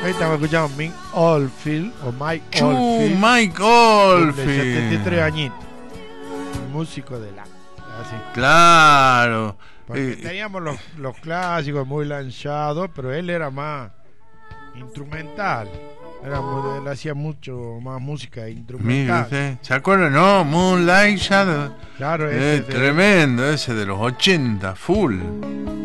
Ahí estamos escuchando Mike Oldfield, o Mike Oldfield. Mike De Oldfield. 73 añitos. Músico de la. Así. Claro. Porque teníamos los clásicos muy lanzados, pero él era más instrumental. Él hacía mucho más música Mire instrumental. usted, ¿se acuerdan? No, Moonlight Shadow. Claro, ese Tremendo, ese de los 80, full.